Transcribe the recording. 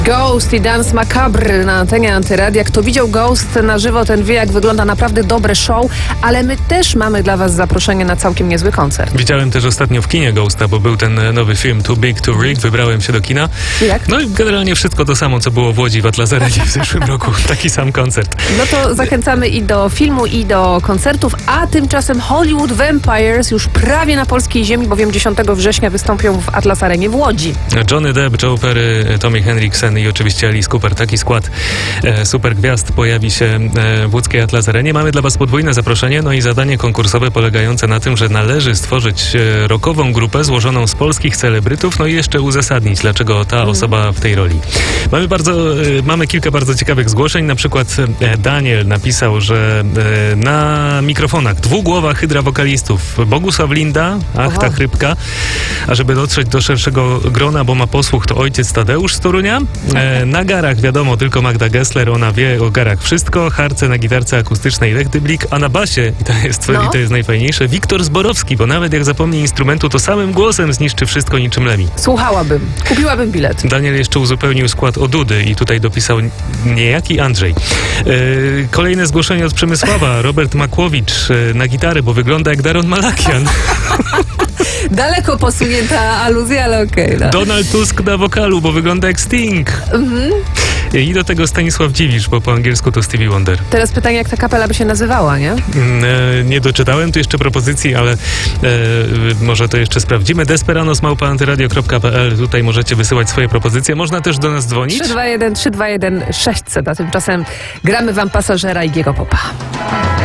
Ghost i Dance Macabre na antenie Antyradia. Kto widział Ghost na żywo, ten wie, jak wygląda naprawdę dobre show, ale my też mamy dla was zaproszenie na całkiem niezły koncert. Widziałem też ostatnio w kinie Ghosta, bo był ten nowy film Too Big to Rig. Wybrałem się do kina. Jak? No i generalnie wszystko to samo, co było w Łodzi w Atlas Arenie w zeszłym roku. Taki sam koncert. No to zachęcamy i do filmu, i do koncertów, a tymczasem Hollywood Vampires już prawie na polskiej ziemi, bowiem 10 września wystąpią w Atlas Arenie w Łodzi. Johnny Depp, Joe Perry, Tommy Henriksen i oczywiście Alice Cooper. Taki skład super gwiazd pojawi się w łódzkiej Atlas Arenie. Mamy dla was podwójne zaproszenie, no i zadanie konkursowe polegające na tym, że należy stworzyć rockową grupę złożoną z polskich celebrytów, no i jeszcze uzasadnić, dlaczego ta osoba w tej roli. Mamy kilka bardzo ciekawych zgłoszeń. Na przykład Daniel napisał, że na mikrofonach dwugłowa hydra wokalistów Bogusław Linda, ta chrypka, a żeby dotrzeć do szerszego grona, bo ma posłuch, to ojciec Tadeusz z Torunia. Na garach wiadomo tylko Magda Gessler, ona wie o garach wszystko, harce na gitarce akustycznej Lech Dyblik, a na basie, i to jest najfajniejsze, Wiktor Zborowski, bo nawet jak zapomni instrumentu, to samym głosem zniszczy wszystko niczym Lemi. Słuchałabym, kupiłabym bilet. Daniel jeszcze uzupełnił skład o Dudy i tutaj dopisał niejaki Andrzej. Kolejne zgłoszenie od Przemysława, Robert Makłowicz na gitary, bo wygląda jak Daron Malakian. Daleko posunięta aluzja, ale okej. No. Donald Tusk na wokalu, bo wygląda jak Sting. I do tego Stanisław Dziwisz, bo po angielsku to Stevie Wonder. Teraz pytanie, jak ta kapela by się nazywała, nie? Nie doczytałem tu jeszcze propozycji, ale może to jeszcze sprawdzimy. Desperanos@antyradio.pl. Tutaj możecie wysyłać swoje propozycje. Można też do nas dzwonić. 321 600, a tymczasem gramy wam Pasażera i Giego Popa.